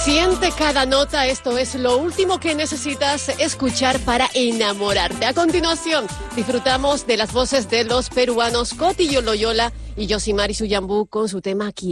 Siente cada nota, esto es lo último que necesitas escuchar para enamorarte. A continuación, disfrutamos de las voces de los peruanos Coti Loyola y Yosimar Suyambú con su tema Aquí.